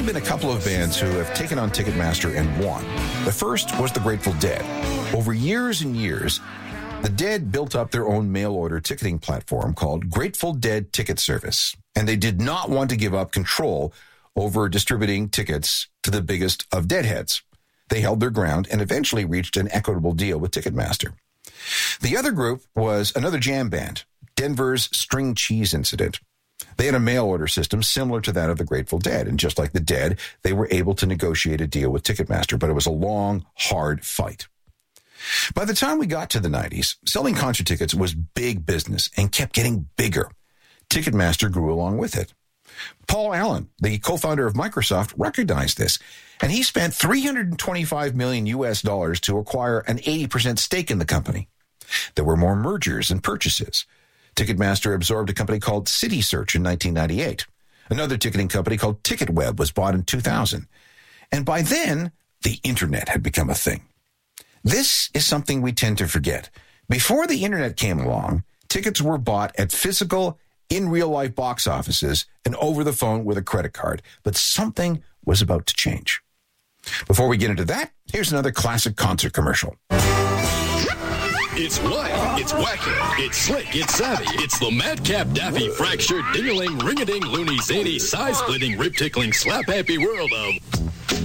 been a couple of bands who have taken on Ticketmaster and won. The first was the Grateful Dead. Over years and years, the Dead built up their own mail-order ticketing platform called Grateful Dead Ticket Service, and they did not want to give up control over distributing tickets to the biggest of Deadheads. They held their ground and eventually reached an equitable deal with Ticketmaster. The other group was another jam band, Denver's String Cheese Incident. They had a mail-order system similar to that of the Grateful Dead, and just like the Dead, they were able to negotiate a deal with Ticketmaster, but it was a long, hard fight. By the time we got to the 90s, selling concert tickets was big business and kept getting bigger. Ticketmaster grew along with it. Paul Allen, the co-founder of Microsoft, recognized this, and he spent $325 million to acquire an 80% stake in the company. There were more mergers and purchases. Ticketmaster absorbed a company called CitySearch in 1998. Another ticketing company called TicketWeb was bought in 2000. And by then, the internet had become a thing. This is something we tend to forget. Before the internet came along, tickets were bought at physical, in real-life box offices and over the phone with a credit card. But something was about to change. Before we get into that, here's another classic concert commercial. It's wild, it's wacky, it's slick, it's savvy. It's the madcap, daffy, fractured, ding-a-ling, ring-a-ding, loony, zany, size-splitting, rib-tickling, slap-happy world of